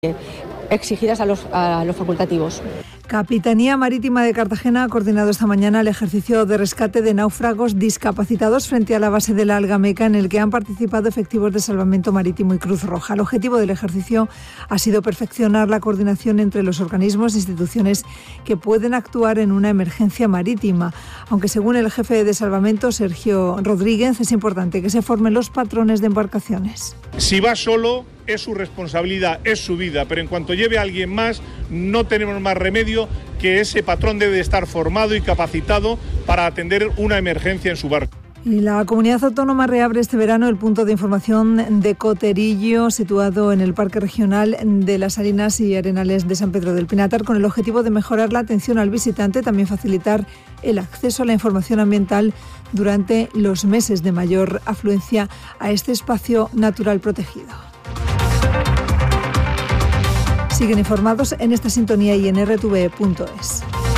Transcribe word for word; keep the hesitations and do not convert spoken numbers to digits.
exigidas a los, a los facultativos. Capitanía Marítima de Cartagena ha coordinado esta mañana el ejercicio de rescate de náufragos discapacitados frente a la base de la Algameca, en el que han participado efectivos de Salvamento Marítimo y Cruz Roja. El objetivo del ejercicio ha sido perfeccionar la coordinación entre los organismos e instituciones que pueden actuar en una emergencia marítima. Aunque según el jefe de Salvamento, Sergio Rodríguez, es importante que se formen los patrones de embarcaciones. Si va solo, es su responsabilidad, es su vida, pero en cuanto lleve a alguien más, no tenemos más remedio que ese patrón debe estar formado y capacitado para atender una emergencia en su barco. Y la comunidad autónoma reabre este verano el punto de información de Coterillo, situado en el Parque Regional de las Salinas y Arenales de San Pedro del Pinatar, con el objetivo de mejorar la atención al visitante, también facilitar el acceso a la información ambiental durante los meses de mayor afluencia a este espacio natural protegido. Siguen informados en esta sintonía y en erre te ve punto es.